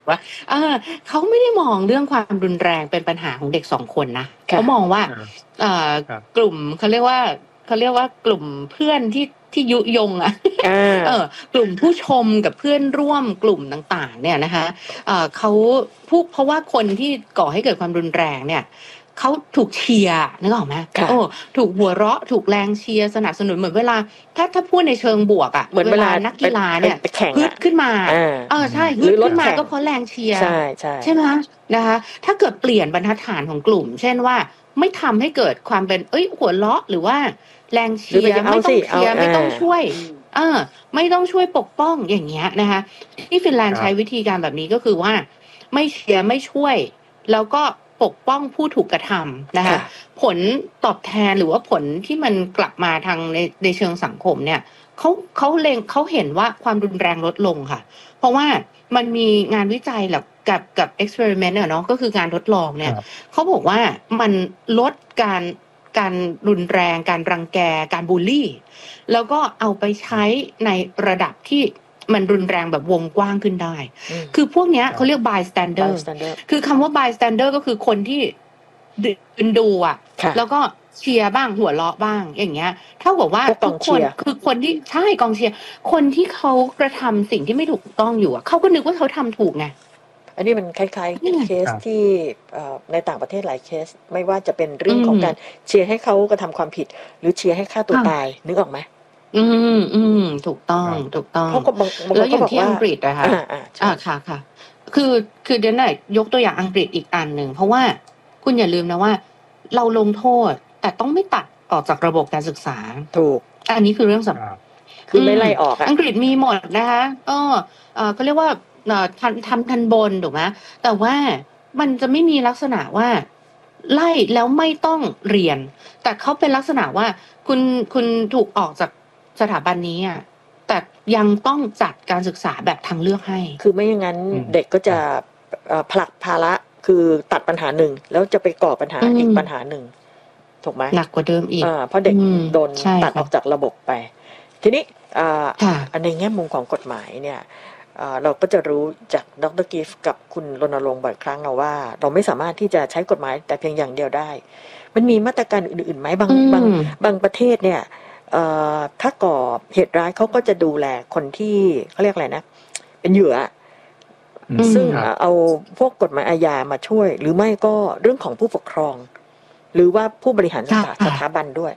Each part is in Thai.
ว่าเขาไม่ได้มองเรื่องความรุนแรงเป็นปัญหาของเด็ก2 คนนะเขามองว่ากลุ่มเขาเรียกว่ากลุ่มเพื่อนที่ยุยงกลุ่มผู้ชมกับเพื่อนร่วมกลุ่มต่างๆเนี่ยนะคะเขาเพราะว่าคนที่ก่อให้เกิดความรุนแรงเนี่ยเขาถูกเชียร์นึกออกไหมถูกหัวเราะถูกแรงเชียร์สนับสนุนเหมือนเวลาถ้าพูดในเชิงบวกเหมือนเวลานักกีฬาเนี่ยฮึดขึ้นมาใช่ฮึดขึ้นมาก็เพราะแรงเชียร์ใช่ไหมนะคะถ้าเกิดเปลี่ยนบรรทัดฐานของกลุ่มเช่นว่าไม่ทำให้เกิดความเป็นหัวเราะหรือว่าแรงเชียร์ไม่ต้องเชียร์ไม่ต้องช่วยไม่ต้องช่วยปกป้องอย่างเงี้ยนะคะที่ฟินแลนด์ใช้วิธีการแบบนี้ก็คือว่าไม่เชียร์ไม่ช่วยแล้วก็ปกป้องผู้ถูกกระทำนะคะผลตอบแทนหรือว่าผลที่มันกลับมาทางในเชิงสังคมเนี่ยเขาเห็นว่าความรุนแรงลดลงค่ะเพราะว่ามันมีงานวิจัยกับ experiment เนาะก็คือการทดลองเนี่ยเขาบอกว่ามันลดการรุนแรงการรังแกการบูลลี่แล้วก็เอาไปใช้ในระดับที่มันรุนแรงแบบวงกว้างขึ้นได้คือพวกเนี้ยเขาเรียก bystander คือคำว่า bystander ก็คือคนที่ดูแล้วก็เชียร์บ้างหัวเราะบ้างอย่างเงี้ยเท่ากับว่าทุกคนคือคนที่ใช่กองเชียร์คนที่เขากระทำสิ่งที่ไม่ถูกต้องอยู่เขาก็นึกว่าเขาทำถูกไงอันนี้มันคล้ายๆเคสที่ในต่างประเทศหลายเคสไม่ว่าจะเป็นเรื่องของการเชียร์ให้เขากระทำความผิดหรือเชียร์ให้ฆ่าตัวตายนึกออกไหมถูกต้องเพราะแล้วอย่างที่อังกฤษนะคะค่ะคือเดี๋ยวหน่อยยกตัวอย่างอังกฤษอีกอันหนึ่งเพราะว่าคุณอย่าลืมนะว่าเราลงโทษแต่ต้องไม่ตัดออกจากระบบการศึกษาถูกอันนี้คือเรื่องสำคัญคือไม่ไล่ออกอังกฤษมีหมดนะคะเขาเรียกว่าทันบนถูกไหมแต่ว่ามันจะไม่มีลักษณะว่าไล่แล้วไม่ต้องเรียนแต่เขาเป็นลักษณะว่าคุณถูกออกจากสถาบันนี้แต่ยังต้องจัดการศึกษาแบบทางเลือกให้คือไม่อย่างนั้นเด็กก็จะผลักภาระคือตัดปัญหาหนึ่งแล้วจะไปก่อปัญหาอีกปัญหาหนึ่งถูกไหมหนักกว่าเดิมอีกเพราะเด็กโดนตัดออกจากระบบไปทีนี้ในแง่มุมของกฎหมายเนี่ยเราก็จะรู้จากดร.กิฟต์กับคุณรณรงค์บ่อยครั้งเราว่าเราไม่สามารถที่จะใช้กฎหมายแต่เพียงอย่างเดียวได้มันมีมาตรการอื่นๆไหมบางประเทศเนี่ยถ้าก่อเหตุร้ายเขาก็จะดูแลคนที่เขาเรียกอะไรนะเป็นเหยื่อซึ่งเอาพวกกฎหมายอาญามาช่วยหรือไม่ก็เรื่องของผู้ปกครองหรือว่าผู้บริหารสถาบันด้วย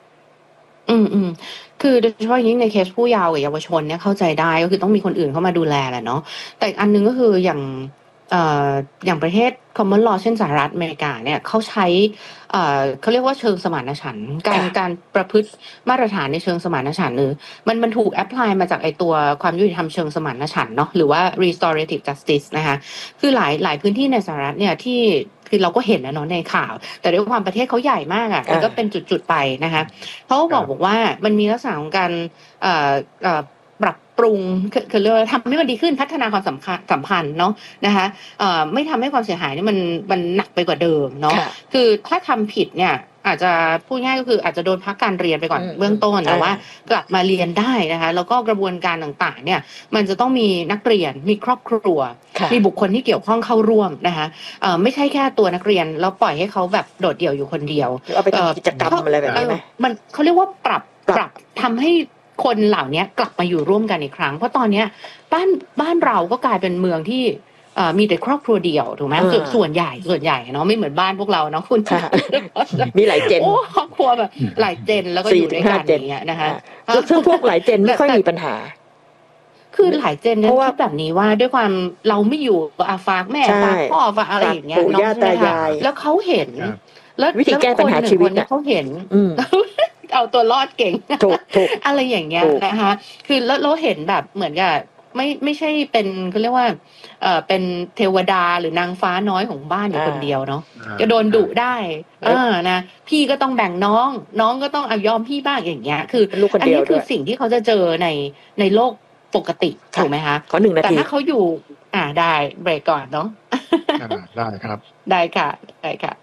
คือโดยเฉพาะยิ่งในเคสผู้เยาว์กับเยาวชนเนี่ยเข้าใจได้ก็คือต้องมีคนอื่นเข้ามาดูแลแหละเนาะแต่อันนึงก็คืออย่างประเทศ common law เช่นสหรัฐอเมริกาเนี่ยเขาใช้เขาเรียกว่าเชิงสมานฉันท์การประพฤติมาตรฐานในเชิงสมานฉันท์หรือมันถูกแอพพลายมาจากไอตัวความยุติธรรมเชิงสมานฉันท์เนาะหรือว่า restorative justice นะคะคือหลายพื้นที่ในสหรัฐเนี่ยที่คือเราก็เห็นนะเนาะในข่าวแต่ด้วยความประเทศเขาใหญ่มากมันก็เป็นจุดๆไปนะคะเขาบอกว่ามันมีลักษณะของการปรับปรุงคือเรียกว่าทำให้มันดีขึ้นพัฒนาความสัมพันธ์เนาะนะคะไม่ทำให้ความเสียหายนี่มันหนักไปกว่าเดิมเนาะคือถ้าทำผิดเนี่ยอาจจะพูดง่ายก็คืออาจจะโดนพักการเรียนไปก่อนเบื้องต้นแต่ว่ากลับมาเรียนได้นะคะแล้วก็กระบวนการต่างๆเนี่ยมันจะต้องมีนักเรียนมีครอบครัวมีบุคคลที่เกี่ยวข้องเข้าร่วมนะคะไม่ใช่แค่ตัวนักเรียนแล้วปล่อยให้เขาแบบโดดเดี่ยวอยู่คนเดียวเอาไปทำกิจกรรมอะไรแบบนี้ไหมมันเขาเรียกว่าปรับทำให้คนเหล่านี้กลับมาอยู่ร่วมกันอีกครั้งเพราะตอนนี้บ้านเราก็กลายเป็นเมืองที่มีแต่ครอบครัวเดียวถูกไหมส่วนใหญ่เนาะไม่เหมือนบ้านพวกเราเนาะคุณมีหลายเจนครอบครัวแบบหลายเจนแล้วก็อยู่ด้วยกันอย่างเงี้ยนะคะซึ่งพวกหลายเจนไม่ค่อยมีปัญหาคือหลายเจนเนี่ยคิดแบบนี้ว่าด้วยความเราไม่อยู่ฝากแม่ฝากพ่อฝากอะไรอย่างเงี้ยน้องใช่ไหมคะแล้วเขาเห็นแล้ววิธีแก้ปัญหาชีวิตเขาเห็นเอาตัวรอดเก่งอะไรอย่างเงี้ยนะคะคือแล้วเราเห็นแบบเหมือนกับไม่ใช่เป็นเขาเรียกว่าเป็นเทวดาหรือนางฟ้าน้อยของบ้านอยู่คนเดียวเนาะจะโดนดุได้นะพี่ก็ต้องแบ่งน้องก็ต้องยอมพี่บ้างอย่างเงี้ยคืออันนี้คือสิ่งที่เขาจะเจอในโลกปกติถูกไหมคะขอ1 นาทีแต่ถ้าเขาอยู่ได้เบรกก่อนเนาะได้ครับได้ค่ะ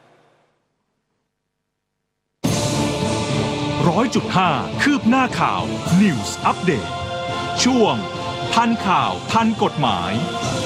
100.5 คืบหน้าข่าว News Update ช่วงทันข่าวทันกฎหมาย